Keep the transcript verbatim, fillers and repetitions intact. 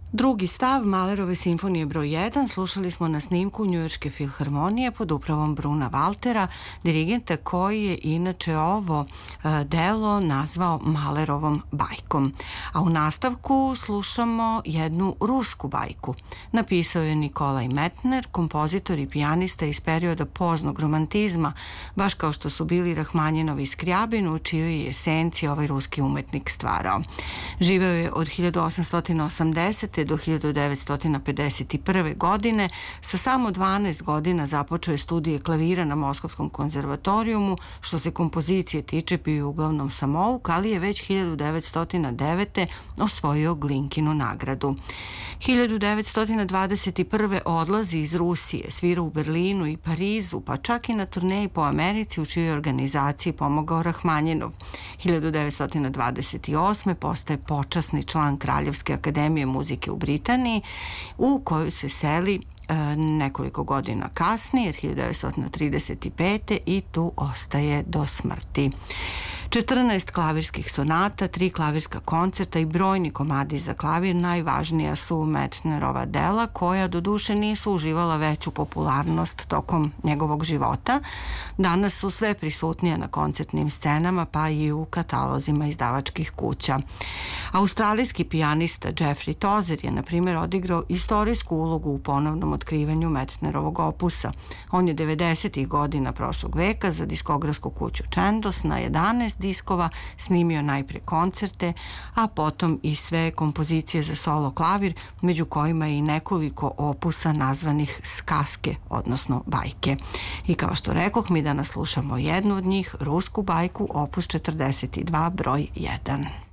Drugi stav Mahlerove simfonije broj jedan slušali smo na snimku Njujorške filharmonije pod upravom Bruna Valtera, dirigenta koji je inače ovo delo nazvao Mahlerovom bajkom. A u nastavku slušamo jednu rusku bajku. Napisao je Nikolaj Metner, kompozitor i pijanista iz perioda poznog romantizma, baš kao što su bili Rahmanjinov i Skrjabin, u čijoj je esenciji ovaj ruski umetnik stvarao. Živeo je od hiljadu osamsto osamdesete do hiljadu devetsto pedeset prve. godine. Sa samo dvanaest godina započeo je studije klavira na Moskovskom konzervatorijumu. Što se kompozicije tiče, bio je uglavnom samouk, ali je već hiljadu devetsto devete. osvojio Glinkinu nagradu. hiljadu devetsto dvadeset prve. odlazi iz Rusije, svira u Berlinu i Parizu, pa čak i na turneji po Americi u čijoj organizaciji pomogao Rahmanjinov. hiljadu devetsto dvadeset osme. postaje počasni član Kraljevske akademije muzike u Britaniji, u koju se seli nekoliko godina kasnije, hiljadu devetsto trideset pete. i tu ostaje do smrti. četrnaest klavirskih sonata, tri klavirska koncerta i brojni komadi za klavir najvažnija su Metnerova dela, koja doduše nisu uživala veću popularnost tokom njegovog života. Danas su sve prisutnije na koncertnim scenama, pa i u katalozima izdavačkih kuća. Australijski pijanista Jeffrey Tozer je, na primjer, odigrao istorijsku ulogu u ponovnom otkrivanju Metnerovog opusa. On je devedesetih godina prošlog veka za diskografsku kuću Chandos na jedanaest diskova snimio najpre koncerte, a potom i sve kompozicije za solo klavir, među kojima je i nekoliko opusa nazvanih skaske, odnosno bajke. I kao što rekoh, mi danas slušamo jednu od njih, rusku bajku, opus četrdeset dva broj jedan.